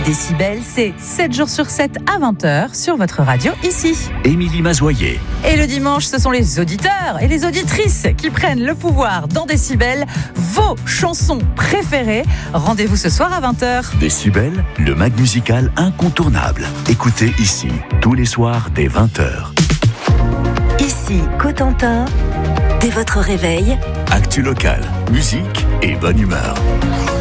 Décibel, c'est 7 jours sur 7 à 20h sur votre radio ici. Émilie Mazoyer. Et le dimanche, ce sont les auditeurs et les auditrices qui prennent le pouvoir dans Décibel, vos chansons préférées. Rendez-vous ce soir à 20h. Décibel, le mag musical incontournable. Écoutez ici, tous les soirs dès 20h. Ici, Cotentin, dès votre réveil. Actu local, musique et bonne humeur.